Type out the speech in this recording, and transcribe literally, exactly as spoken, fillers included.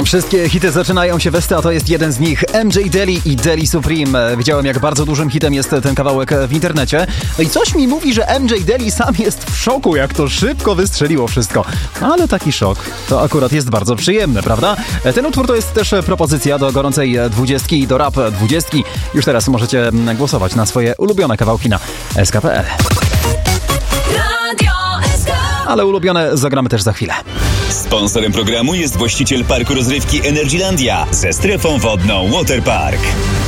Wszystkie hity zaczynają się westy, a to jest jeden z nich. M J Deli i Deli Supreme. Widziałem, jak bardzo dużym hitem jest ten kawałek w internecie. No i coś mi mówi, że M J Deli sam jest w szoku, jak to szybko wystrzeliło wszystko. Ale taki szok to akurat jest bardzo przyjemny, prawda? Ten utwór to jest też propozycja do gorącej dwudziestki i do rap dwudziestki. Już teraz możecie głosować na swoje ulubione kawałki na S K kropka P L. Ale ulubione zagramy też za chwilę. Sponsorem programu jest właściciel parku rozrywki Energylandia ze strefą wodną Waterpark.